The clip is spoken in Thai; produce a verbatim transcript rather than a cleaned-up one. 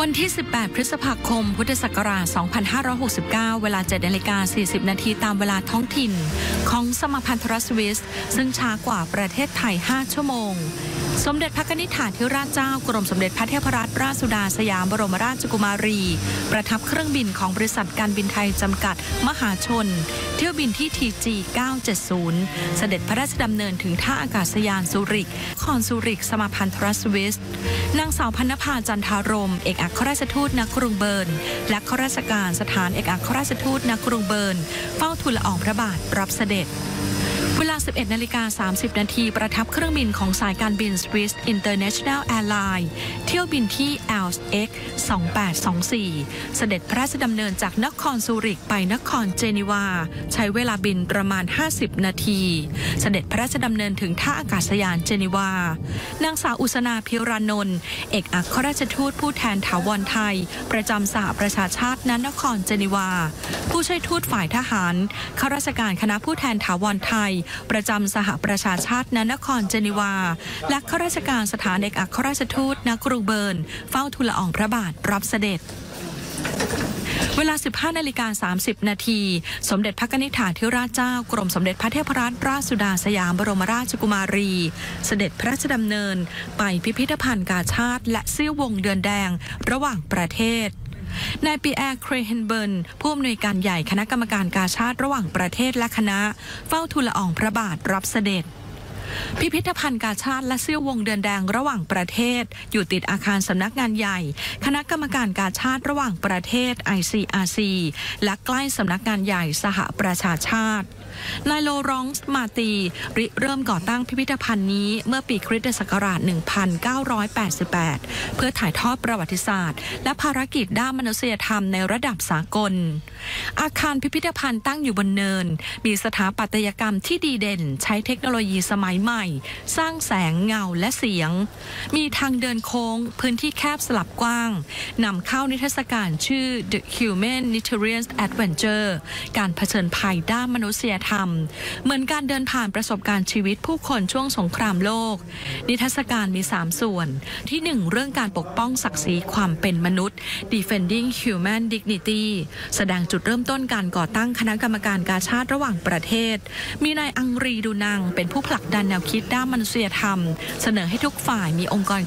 วันที่ สิบแปด พฤษภาคม พุทธศักราช สองพันห้าร้อยหกสิบเก้า เวลา เจ็ดนาฬิกาสี่สิบ นาทีตามเวลาท้องถิ่นของสหพันธรัฐสวิสซึ่งช้ากว่าประเทศไทย ห้า ชั่วโมงสมเด็จพระนิธิถาธิราชเจ้ากรมสมเด็จพระเทพรัตนราชสุดาสยามบรมราชกุมารีประทับเครื่องบินของบริษัทการบินไทยจำกัดมหาชนเที่ยวบินที่ ที จี เก้าเจ็ดศูนย์ เสด็จพระราชดำเนินถึงท่าอากาศยานซูริกคอนซูริกสหพันธรัฐสวิสนางสาวพรรณภาจันทารมเอกอัครราชทูตณกรุงเบิร์นและข้าราชการสถานเอกอัครราชทูตณกรุงเบิร์นเฝ้าทูลละอองพระบาทรับเสด็จเวลา สิบเอ็ดนาฬิกาสามสิบ นาทีประทับเครื่องบินของสายการบิน Swiss International Airlines เที่ยวบินที่ แอล เอ็กซ์ สองแปดสองสี่ เสด็จพระราชดำเนินจากนครซูริกไปนครเจนีวาใช้เวลาบินประมาณ ห้าสิบ นาทีเสด็จพระราชดำเนินถึงท่าอากาศยานเจนีวานางสาวอุษนาภิรานนท์เอกอัครราชทูตผู้แทนถาวรไทยประจำสหประชาชาติณนครเจนีวาผู้ช่วยทูตฝ่ายทหารข้าราชการคณะผู้แทนถาวรไทยประจำสหประชาชาติณนครเจนีวาและข้าราชการสถานเอกอัครราชทูตณกรุงเบิร์นเฝ้าทูลละอองพระบาทรับเสด็จเวลา สิบห้านาฬิกาสามสิบ นาทีสมเด็จพระนิธิถาธิราชเจ้ากรมสมเด็จพระเทพรัตนราชสุดาสยามบรมราชกุมารีเสด็จพระราชดำเนินไปพิพิธภัณฑ์กาชาดและเสี้ยววงเดือนแดงระหว่างประเทศนายปีแอร์ เครเฮนเบิร์นผู้อำนวยการใหญ่คณะกรรมการกาชาดระหว่างประเทศและคณะเฝ้าทูลละอองพระบาทรับเสด็จพิพิธภัณฑ์กาชาดและเสี้ยววงเดือนแดงระหว่างประเทศอยู่ติดอาคารสำนักงานใหญ่คณะกรรมการกาชาดระหว่างประเทศ ไอ ซี อาร์ ซี และใกล้สำนักงานใหญ่สหประชาชาตินายโลรองส์มาตีริเริ่มก่อตั้งพิพิธภัณฑ์นี้เมื่อปีคริสตศักราช หนึ่งพันเก้าร้อยแปดสิบแปด เพื่อถ่ายทอดประวัติศาสตร์และภารกิจด้านมนุษยธรรมในระดับสากลอาคารพิพิธภัณฑ์ตั้งอยู่บนเนินมีสถาปัตยกรรมที่ดีเด่นใช้เทคโนโลยีสมัยใหม่สร้างแสงเงาและเสียงมีทางเดินโค้งพื้นที่แคบสลับกว้างนำเข้านิทรรศการชื่อ The Humanitarian Adventure การเผชิญภัยด้านมนุษยธรรมเหมือนการเดินผ่านประสบการณ์ชีวิตผู้คนช่วงสงครามโลกนิทรรศการมีสามส่วนที่หนึ่งเรื่องการปกป้องศักดิ์ศรีความเป็นมนุษย์ Defending Human Dignity แสดงจุดเริ่มต้นการก่อตั้งคณะกรรมการกาชาดระหว่างประเทศมีนายอังรีดูนังเป็นผู้ผลักดันแนวคิดด้านมนุษยธรรมเสนอให้ทุกฝ่ายมีองค์กร